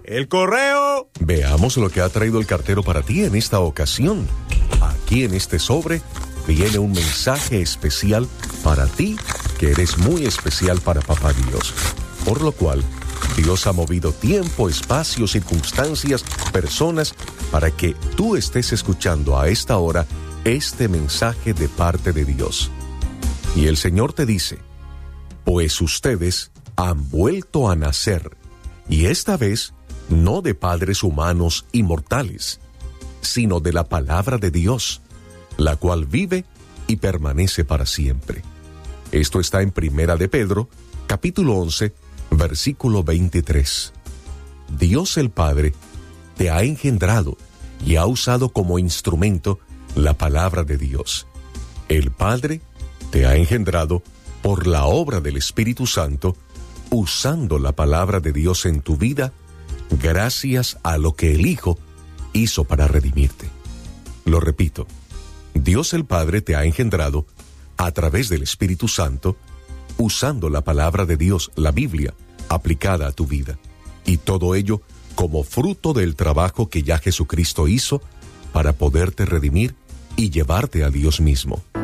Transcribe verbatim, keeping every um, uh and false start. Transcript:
¡El correo! Veamos lo que ha traído el cartero para ti en esta ocasión. Aquí en este sobre viene un mensaje especial para ti, que eres muy especial para Papá Dios. Por lo cual, Dios ha movido tiempo, espacio, circunstancias, personas, para que tú estés escuchando a esta hora este mensaje de parte de Dios. Y el Señor te dice: pues ustedes han vuelto a nacer, y esta vez no de padres humanos y mortales, sino de la palabra de Dios, la cual vive y permanece para siempre. Esto está en Primera de Pedro, capítulo once, versículo veintitrés. Dios el Padre te ha engendrado y ha usado como instrumento la palabra de Dios. El Padre te ha engendrado por la obra del Espíritu Santo, usando la palabra de Dios en tu vida, gracias a lo que el Hijo hizo para redimirte. Lo repito, Dios el Padre te ha engendrado a través del Espíritu Santo, usando la palabra de Dios, la Biblia, aplicada a tu vida. Y todo ello como fruto del trabajo que ya Jesucristo hizo para poderte redimir y llevarte a Dios mismo.